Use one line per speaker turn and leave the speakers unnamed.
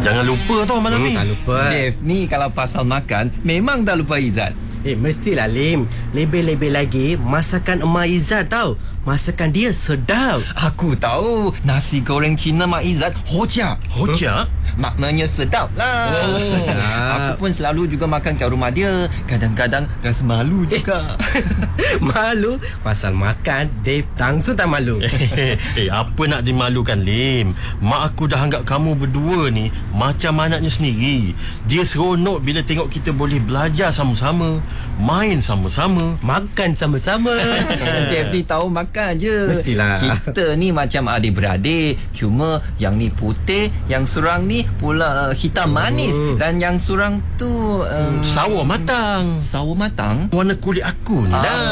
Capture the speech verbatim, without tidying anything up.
Jangan lupa tau malam
Hmm,
ni.
tak lupa.
Dave ni kalau pasal makan memang tak lupa Izzat.
Eh, mestilah Lim. Lebih-lebih lagi masakan Emak Izzat tau. Masakan dia sedap.
Aku tahu nasi goreng Cina Mak Izzat hojia.
Hojia?
Maknanya sedap lah.
Oh, sedap.
Aku pun selalu juga makan kat rumah dia. Kadang-kadang rasa malu juga.
Malu? Pasal makan, Dave langsung tak malu.
Eh, apa nak dimalukan, Lim? Mak aku dah anggap kamu berdua ni macam anaknya sendiri. Dia seronok bila tengok kita boleh belajar sama-sama, main sama-sama,
Makan sama-sama.
Dave ni tahu makan je.
Mestilah.
Kita ni macam adik-beradik. Cuma yang ni putih, yang surang ni pula uh, hitam manis.
Hmm.
Dan yang surang tu um,
sawo matang.
sawo matang.
Warna kulit aku ni
Ah.
dah.